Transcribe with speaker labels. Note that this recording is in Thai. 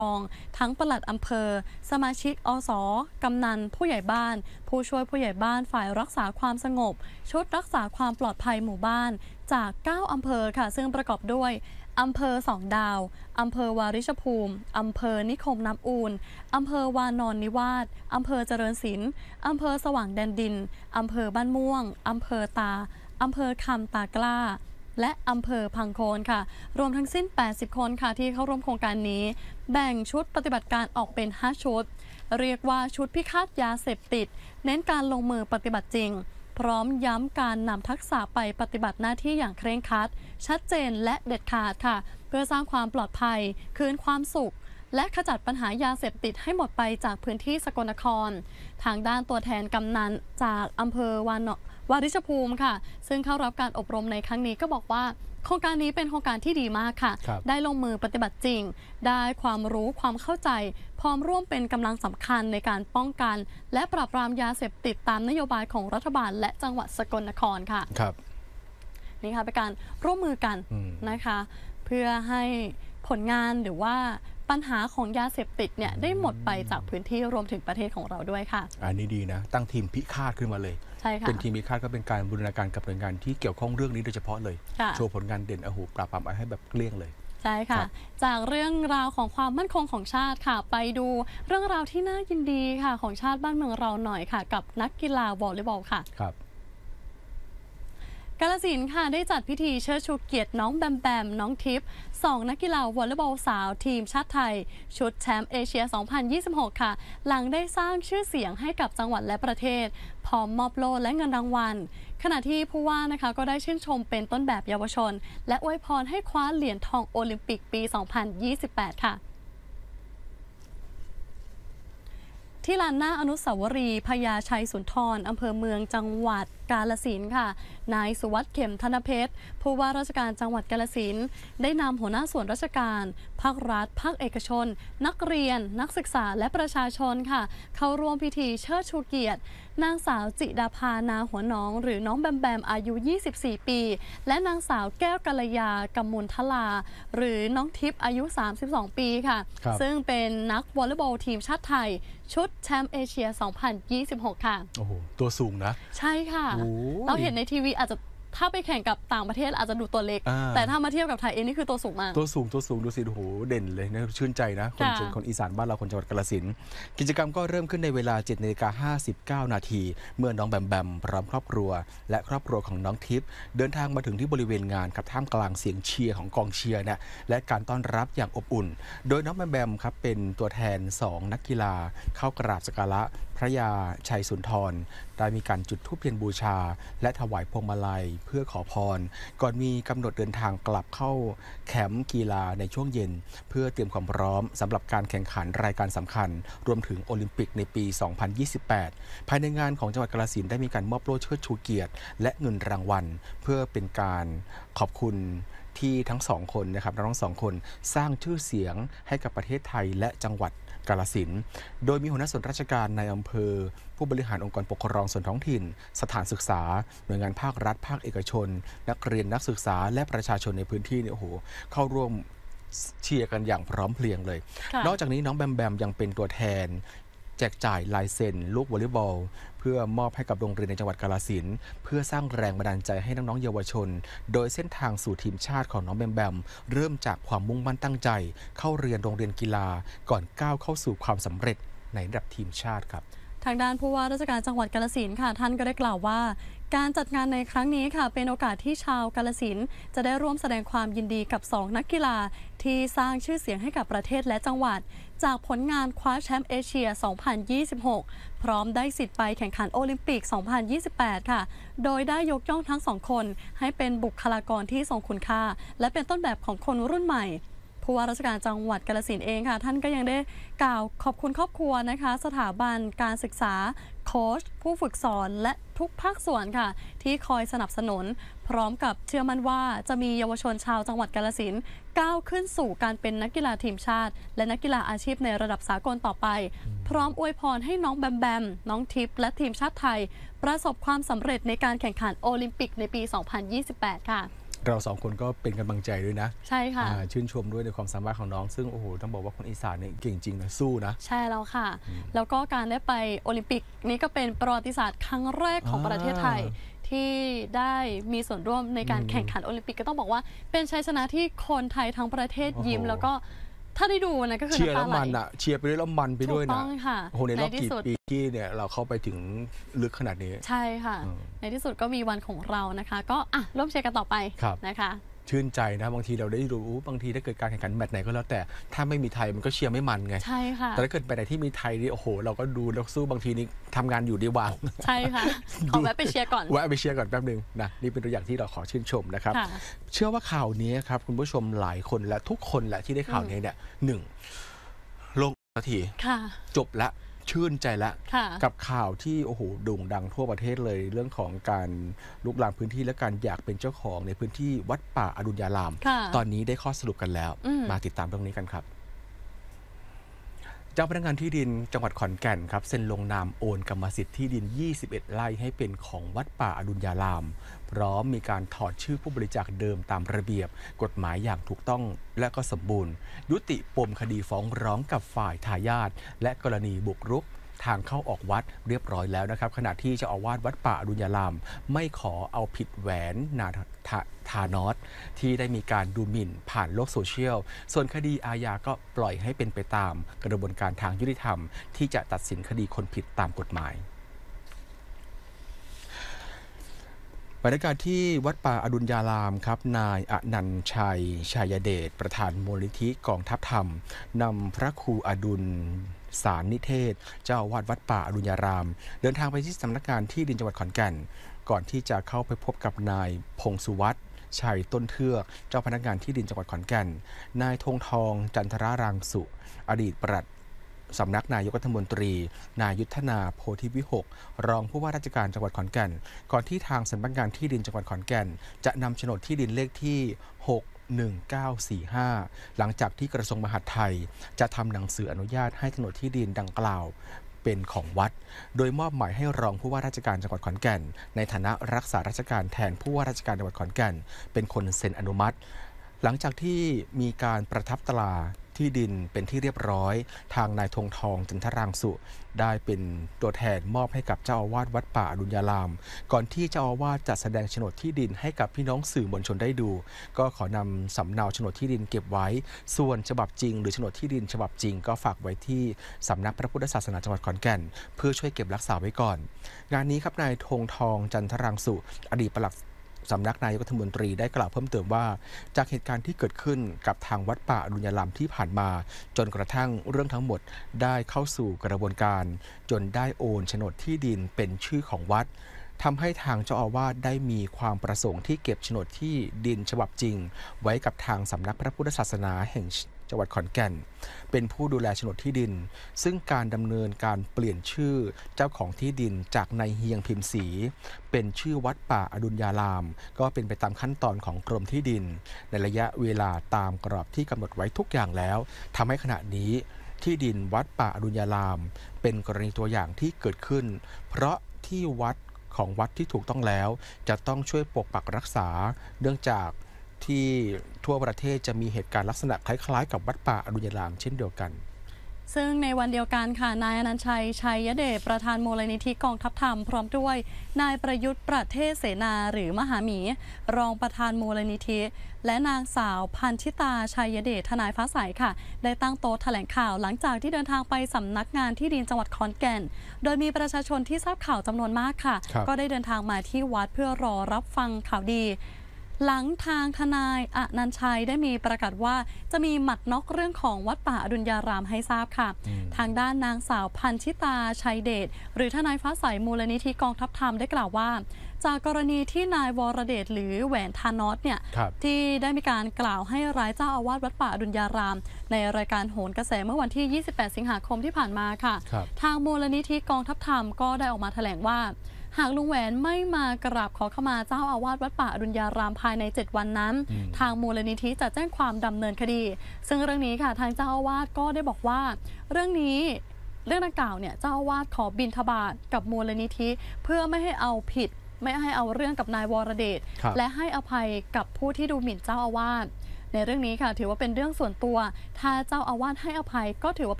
Speaker 1: องทั้งปลัดอำเภอสมาชิกอสกำนันผู้ใหญ่บ้านผู้ช่วยผู้ใหญ่บ้านฝ่ายรักษาความสงบชุดรักษาความปลอดภัยหมู่บ้านจาก9อำเภอค่ะซึ่งประกอบด้วยอำเภอ2 ดาวอำเภอวาริชภูมิอำเภอนิคมน้ำอูนอำเภอวานอนนิวาสอำเภอเจริญศิลป์อำเภอสว่างแดนดินอำเภอบ้านม่วงอำเภออำเภอคำตากล้าและอำเภอพังโคนค่ะรวมทั้งสิ้น80คนค่ะที่เข้าร่วมโครงการนี้แบ่งชุดปฏิบัติการออกเป็น5ชุดเรียกว่าชุดพิฆาตยาเสพติดเน้นการลงมือปฏิบัติจริงพร้อมย้ำการนำทักษะไปปฏิบัติหน้าที่อย่างเคร่งครัดชัดเจนและเด็ดขาดค่ะเพื่อสร้างความปลอดภัยคืนความสุขและขจัดปัญหายาเสพติดให้หมดไปจากพื้นที่สกลนครทางด้านตัวแทนกำนันจากอำเภอวาริชภูมิค่ะซึ่งเข้ารับการอบรมในครั้งนี้ก็บอกว่าโครงการนี้เป็นโครงการที่ดีมากค่ะได้ลงมือปฏิบัติจริงได้ความรู้ความเข้าใจพร้อมร่วมเป็นกำลังสำคัญในการป้องกันและปราบปรามยาเสพติดตามนโยบายของรัฐบาลและจังหวัดสกลนครค่ะ
Speaker 2: ครับ
Speaker 1: นี่ค่ะเป็นการร่วมมือกันนะคะเพื่อให้ผลงานหรือว่าปัญหาของยาเสพติดเนี่ยได้หมดไปจากพื้นที่รวมถึงประเทศของเราด้วยค่ะ
Speaker 2: อันนี้ดีนะตั้งทีมพิฆาตขึ้นมาเลย
Speaker 1: ใช่ค่ะ
Speaker 2: เป็นทีมพิฆาตก็เป็นการบูรณาการกับหน่วยงานที่เกี่ยวข้องเรื่องนี้โดยเฉพาะเลยโชว์ผลงานเด่นปราบปรามให้แบบเกลี้ยงเลย
Speaker 1: ใช่ค่ะจากเรื่องราวของความมั่นคงของชาติค่ะไปดูเรื่องราวที่น่ายินดีค่ะของชาติบ้านเมืองเราหน่อยค่ะกับนักกีฬาวอลเลย์บอลค่ะ
Speaker 2: ครับ
Speaker 1: กาฬสินธุ์ค่ะได้จัดพิธีเชิดชูเกียรติน้องแบมแบมน้องทิพย์2นักกีฬาวอลเลย์บอลสาวทีมชาติไทยชุดแชมป์เอเชีย 2026 ค่ะหลังได้สร้างชื่อเสียงให้กับจังหวัดและประเทศพร้อมมอบโล่และเงินรางวัลขณะที่ผู้ว่านะคะก็ได้ชื่นชมเป็นต้นแบบเยาวชนและอวยพรให้คว้าเหรียญทองโอลิมปิกปี 2028 ค่ะที่ลานหน้าอนุสาวรีย์พญาชัยสุนทรอำเภอเมืองจังหวัดกาฬสินธุ์ค่ะนายสุวัสดิ์เข็มธนเพชรผู้ว่าราชการจังหวัดกาฬสินธุ์ได้นำหัวหน้าส่วนราชการภาครัฐภาคเอกชนนักเรียนนักศึกษาและประชาชนค่ะเข้าร่วมพิธีเชิดชูเกียรตินางสาวจิดาภานาหัวน้องหรือน้องแบมแบมอายุ 24 ปีและนางสาวแก้วกัลยากำมุลทลาหรือน้องทิพย์อายุ 32 ปีค่ะซึ่งเป็นนักวอลเลย์บอลทีมชาติไทยชุดแชมป์เอเชีย 2026 ค่ะ
Speaker 2: โอ้โหตัวสูงนะ
Speaker 1: ใช่ค่ะเราเห็นในทีวีอาจจะถ้าไปแข่งกับต่างประเทศอาจจะดูตัวเล็กแต่ถ้ามาเทียบกับไทยเองนี่คือตัวสูงมาก
Speaker 2: ตัวสูงดูสิโอ้โหเด่นเลยนะชื่นใจนะคนอีสานบ้านเราคนจังหวัดกาฬสินธุ์กิจกรรมก็เริ่มขึ้นในเวลา 7:59 นาทีเมื่อน้องแบมแบมพร้อมครอบครัวและครอบครัวของน้องทิพย์เดินทางมาถึงที่บริเวณงานครับท่ามกลางเสียงเชียร์ของกองเชียร์นะและการต้อนรับอย่างอบอุ่นโดยน้องแบมแบมครับเป็นตัวแทน2นักกีฬาเข้ากราบสักการะพระยาชัยสุนทรได้มีการจุดธูปเทียนบูชาและถวายพวงมาลัยเพื่อขอพรก่อนมีกำหนดเดินทางกลับเข้าแคมป์กีฬาในช่วงเย็นเพื่อเตรียมความพร้อมสำหรับการแข่งขันรายการสำคัญรวมถึงโอลิมปิกในปี 2028 ภายในงานของจังหวัดกาฬสินธุ์ได้มีการมอบโล่เชิดชูเกียรติและเงินรางวัลเพื่อเป็นการขอบคุณที่ทั้ง2คนนะครับทั้ง2คนสร้างชื่อเสียงให้กับประเทศไทยและจังหวัดกาฬสินธุ์โดยมีหัวหน้าส่วนราชการในอำเภอผู้บริหารองค์กรปกครองส่วนท้องถิ่นสถานศึกษาหน่วยงานภาครัฐภาคเอกชนนักเรียนนักศึกษาและประชาชนในพื้นที่เนี่ยโอ้โหเข้าร่วมเชียร์กันอย่างพร้อมเพรียงเลยนอกจากนี้น้องแบมแบมยังเป็นตัวแทนแจกจ่ายลายเซ็นลูกวอลเลย์บอลเพื่อมอบให้กับโรงเรียนในจังหวัดกาฬสินธุ์เพื่อสร้างแรงบันดาลใจให้น้องๆเยาวชนโดยเส้นทางสู่ทีมชาติของน้องแบมแบมเริ่มจากความมุ่งมั่นตั้งใจเข้าเรียนโรงเรียนกีฬาก่อนก้าวเข้าสู่ความสำเร็จในระดับทีมชาติครับ
Speaker 1: ทางด้านผู้ว่าราชการจังหวัดกาฬสินธุ์ค่ะท่านก็ได้กล่าวว่าการจัดงานในครั้งนี้ค่ะเป็นโอกาสที่ชาวกาฬสินธุ์จะได้ร่วมแสดงความยินดีกับ2นักกีฬาที่สร้างชื่อเสียงให้กับประเทศและจังหวัดจากผลงานคว้าแชมป์เอเชีย 2026 พร้อมได้สิทธิ์ไปแข่งขันโอลิมปิก 2028 ค่ะโดยได้ยกย่องทั้ง2คนให้เป็นบุคลากรที่ทรงคุณค่าและเป็นต้นแบบของคนรุ่นใหม่ผู้ว่าราชการจังหวัดกาฬสินธุ์เองค่ะท่านก็ยังได้กล่าวขอบคุณครอบครัวนะคะสถาบันการศึกษาโค้ชผู้ฝึกสอนและทุกภาคส่วนค่ะที่คอยสนับสนุนพร้อมกับเชื่อมั่นว่าจะมีเยาวชนชาวจังหวัดกาฬสินธุ์ก้าวขึ้นสู่การเป็นนักกีฬาทีมชาติและนักกีฬาอาชีพในระดับสากลต่อไปพร้อมอวยพรให้น้องแบมแบมน้องทิพย์และทีมชาติไทยประสบความสำเร็จในการแข่งขันโอลิมปิกในปี 2028 ค่ะ
Speaker 2: เราสองคนก็เป็นกำลังใจด้วยนะ
Speaker 1: ใช่ค่ะ
Speaker 2: ชื่นชมด้วยในความสามารถของน้องซึ่งโอ้โหต้องบอกว่าคนอีสานเนี่ยเก่งจริงนะสู้นะ
Speaker 1: ใช่แล้วค่ะแล้วก็การได้ไปโอลิมปิกนี้ก็เป็นประวัติศาสตร์ครั้งแรกของประเทศไทยที่ได้มีส่วนร่วมในการแข่งขันโอลิมปิกก็ต้องบอกว่าเป็นชัยชนะที่คนไทยทั้งประเทศยิ้มแล้วก็ถ้าได้ดูนะก็คือ
Speaker 2: เชียร์แล้วมันอ่ะเชียร์ไปด้วยแล้วมันไปด้วยนะโอ้โหในรอบกี่ปีที่เนี่ยเราเข้าไปถึงลึกขนาดนี้
Speaker 1: ใช่ค่ะในที่สุดก็มีวันของเรานะคะก็ร่วมเชียร์กันต่อไปนะคะ
Speaker 2: ชื่นใจนะบางทีเราได้รู้บางทีถ้าเกิดการแข่งขันแมตช์ไหนก็แล้วแต่ถ้าไม่มีไทยมันก็เชียร์ไม่มันไง
Speaker 1: ใช่ค่ะ
Speaker 2: แต่ถ้าเกิดไปไหนที่มีไทยนี่โอ้โหเราก็ดูแล้วสู้บางทีนี่ทำงานอยู่ดีวาง
Speaker 1: ใช่ค่ะขอแวะไปเชียร์ก่อน
Speaker 2: แวะไปเชียร์ก่อนแป๊บนึงนะนี่เป็นตัวอย่างที่เราขอชื่นชมนะครับเชื่อว่าข่าวนี้ครับคุณผู้ชมหลายคนและทุกคนแหละที่ได้ข่าวนี้เนี่ย1 โลกนาทีจบละชื่นใจแล้วกับข่าวที่โอ้โหโด่งดังทั่วประเทศเลยเรื่องของการลุกลามพื้นที่และการอยากเป็นเจ้าของในพื้นที่วัดป่าอดุลยารามตอนนี้ได้ข้อสรุปกันแล้วมาติดตามเรื่องนี้กันครับเจ้าพนักงานที่ดินจังหวัดขอนแก่นครับเซ็นลงนามโอนกรรมสิทธิ์ที่ดิน21 ไร่ให้เป็นของวัดป่าอดุลยารามพร้อมมีการถอดชื่อผู้บริจาคเดิมตามระเบียบกฎหมายอย่างถูกต้องและก็สมบูรณ์ยุติปมคดีฟ้องร้องกับฝ่ายทายาทและกรณีบุกรุกทางเข้าออกวัดเรียบร้อยแล้วนะครับขณะที่เจ้าอาวาสวัดป่าอดุลยารามไม่ขอเอาผิดแหวนทานอสที่ได้มีการดูหมิ่นผ่านโลกโซเชียลส่วนคดีอาญาก็ปล่อยให้เป็นไปตามกระบวนการทางยุติธรรมที่จะตัดสินคดีคนผิดตามกฎหมายบรรยากาศที่วัดป่าอดุลยารามครับนายอนันต์ชัยชัยเดชประธานมูลนิธิกองทัพธรรมนำพระครูอดุลสารนิเทศเจ้าอาวาสวัดป่าอดุลยารามเดินทางไปที่สำนักงานที่ดินจังหวัดขอนแก่นก่อนที่จะเข้าไปพบกับนายพงสุวัฒน์ชัยต้นเทือกเจ้าพนักงานที่ดินจังหวัดขอนแก่นนายธงทองจันทรารางสุอดีตปลัดสำนักนายกรัฐมนตรีนายยุทธนาโพธิวิหกรองผู้ว่าราชการจังหวัดขอนแก่นก่อนที่ทางสำนักงานที่ดินจังหวัดขอนแก่นจะนำโฉนดที่ดินเลขที่61945หลังจากที่กระทรวงมหาดไทยจะทำหนังสืออนุญาตให้โฉนดที่ดินดังกล่าวเป็นของวัดโดยมอบหมายให้รองผู้ว่าราชการจังหวัดขอนแก่นในฐานะรักษาราชการแทนผู้ว่าราชการจังหวัดขอนแก่นเป็นคนเซ็นอนุมัติหลังจากที่มีการประทับตราที่ดินเป็นที่เรียบร้อยทางนายธงทองจันทรางสุได้เป็นตัวแทนมอบให้กับเจ้าอาวาสวัดป่าอดุลยารามก่อนที่เจ้าอาวาสจะแสดงโฉนดที่ดินให้กับพี่น้องสื่อมวลชนได้ดูก็ขอนำสำเนาโฉนดที่ดินเก็บไว้ส่วนฉบับจริงหรือโฉนดที่ดินฉบับจริงก็ฝากไว้ที่สำนักพระพุทธศาสนาจังหวัดขอนแก่นเพื่อช่วยเก็บรักษาไว้ก่อนงานนี้ครับนายธงทองจันทรางสุอดีตปลัดสำนักนายกรัฐมนตรีได้กล่าวเพิ่มเติมว่าจากเหตุการณ์ที่เกิดขึ้นกับทางวัดป่าอดุลยารามที่ผ่านมาจนกระทั่งเรื่องทั้งหมดได้เข้าสู่กระบวนการจนได้โอนโฉนดที่ดินเป็นชื่อของวัดทำให้ทางเจ้าอาวาสได้มีความประสงค์ที่เก็บโฉนดที่ดินฉบับจริงไว้กับทางสำนักพระพุทธศาสนาแห่งจังหวัดขอนแก่นเป็นผู้ดูแลโฉนดที่ดินซึ่งการดำเนินการเปลี่ยนชื่อเจ้าของที่ดินจากนายเฮียงพิมพ์ศรีเป็นชื่อวัดป่าอดุลยารามก็เป็นไปตามขั้นตอนของกรมที่ดินในระยะเวลาตามกรอบที่กำหนดไว้ทุกอย่างแล้วทำให้ขณะนี้ที่ดินวัดป่าอดุลยารามเป็นกรณีตัวอย่างที่เกิดขึ้นเพราะที่วัดของวัดที่ถูกต้องแล้วจะต้องช่วยปกปักรักษาเนื่องจากที่ทั่วประเทศจะมีเหตุการณ์ลักษณะคล้ายๆกับวัดป่าอดุลยารามเช่นเดียวกัน
Speaker 1: ซึ่งในวันเดียวกันค่ะนายอนันต์ชัยชัยเดชประธานมูลนิธิกองทัพธรรมพร้อมด้วยนายประยุทธ์ประเทศเสนาหรือมหาหมีรองประธานมูลนิธิและนางสาวพันธิตาชัยเดชทนายฟ้าใสค่ะได้ตั้งโต๊ะแถลงข่าวหลังจากที่เดินทางไปสำนักงานที่ดินจังหวัดขอนแก่นโดยมีประชาชนที่ทราบข่าวจำนวนมากค่ะก็ได้เดินทางมาที่วัดเพื่อรอรับฟังข่าวดีหลังทางทนายอนันต์ชัยได้มีประกาศว่าจะมีหมัดน็อกเรื่องของวัดป่าอดุลยารามให้ทราบค่ะทางด้านนางสาวพันธิตาชัยเดชหรือทนายฟ้าใสมูลนิธิกองทัพธรรมได้กล่าวว่าจากกรณีที่นายวรเดชหรือแหวนทานอสเนี่ยที่ได้มีการกล่าวให้ร้ายเจ้าอาวาสวัดป่าอดุลยารามในรายการโหนกระแสเมื่อวันที่ 28 สิงหาคมที่ผ่านมาค่ะทางมูลนิธิกองทัพธรรมก็ได้ออกมาแถลงว่าหากลุงแหวนไม่มากราบขอขมาเจ้าอาวาสวัดป่าอดุลยารามภายใน7วันนั้นทางมูลนิธิจะแจ้งความดำเนินคดีซึ่งเรื่องนี้ค่ะทางเจ้าอาวาสก็ได้บอกว่าเรื่องดังกล่าวเนี่ยเจ้าอาวาสขอบิณฑบาตกับมูลนิธิเพื่อไม่ให้เอาผิดไม่ให้เอาเรื่องกับนายวรเดชและให้อภัยกับผู้ที่ดูหมิ่นเจ้าอาวาสในเรื่องนี้ค่ะถือว่าเป็นเรื่องส่วนตัวถ้าเจ้าอาวาสให้อภัยก็ถือว่า